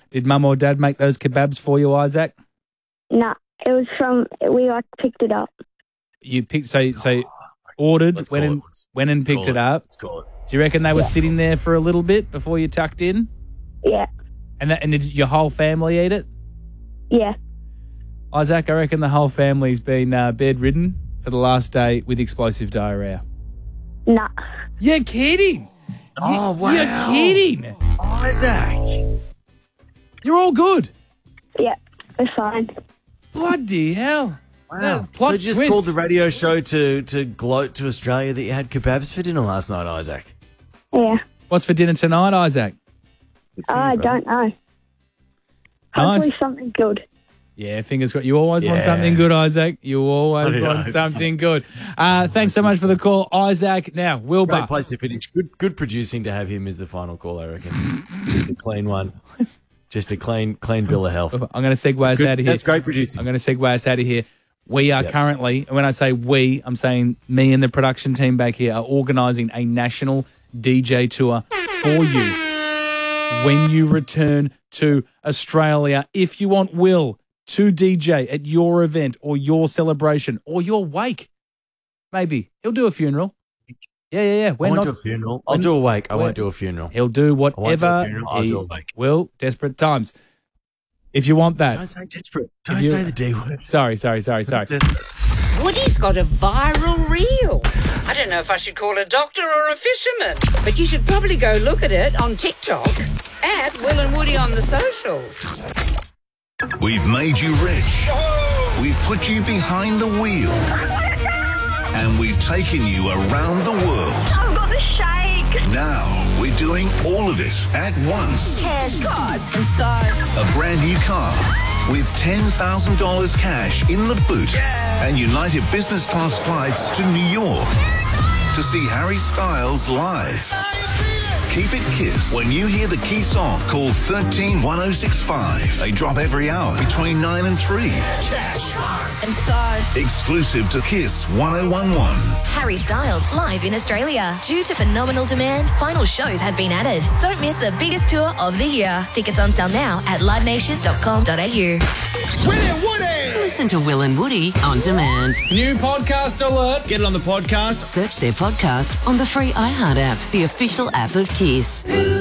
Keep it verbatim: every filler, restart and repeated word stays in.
Did Mum or Dad make those kebabs for you, Isaac? Nah, it was from, we like picked it up. You picked, so so ordered, Let's went call and, it. went and Let's picked call it up. Let's call it. Do you reckon they were sitting there for a little bit before you tucked in? Yeah, And that, and did your whole family eat it? yeah. Isaac, I reckon the whole family's been uh, bedridden for the last day with explosive diarrhea. Nah. You're kidding. Oh, wow. You're kidding. Isaac. You're all good. Yeah, we're fine. Bloody hell. Wow. Plot So you just twist. called the radio show to, to gloat to Australia that you had kebabs for dinner last night, Isaac. Yeah. What's for dinner tonight, Isaac? Oh, I don't know. Hopefully something good. Yeah, fingers crossed. You always want Yeah. something good, Isaac. You always I want know. something good. Uh, thanks so much for the call, Isaac. Now, Great Wilbur. place to finish. Good good producing to have him as the final call, I reckon. Just a clean one. Just a clean clean bill of health. I'm going to segue us Good- out of here. That's great producing. I'm going to segue us out of here. We are Yep. currently, and when I say we, I'm saying me and the production team back here are organising a national D J tour for you when you return to Australia. If you want Will to D J at your event or your celebration or your wake, maybe he'll do a funeral. Yeah, yeah, yeah. I We're won't not. do a funeral. I'll when- do a wake. I when- won't do a funeral. He'll do won't do a whatever funeral, I'll he do a wake. will. Desperate times. If you want that. Don't say desperate. Don't you- say the D word. Sorry, sorry, sorry, sorry. Desperate. Woody's got a viral reel. I don't know if I should call a doctor or a fisherman, but you should probably go look at it on TikTok at Will and Woody on the socials. We've made you rich. We've put you behind the wheel. And we've taken you around the world. I've got the shake. Now we're doing all of it at once. Cash, cars, and stars. A brand new car with ten thousand dollars cash in the boot and United Business Class flights to New York to see Harry Styles live. Keep it Kiss. When you hear the key song, call one three one oh six five. They drop every hour between nine and three. And stars. Exclusive to Kiss one oh one one. Harry Styles live in Australia. Due to phenomenal demand, final shows have been added. Don't miss the biggest tour of the year. Tickets on sale now at live nation dot com dot a u. Listen to Will and Woody on demand. New podcast alert. Get it on the podcast. Search their podcast on the free iHeart app, the official app of Kiss.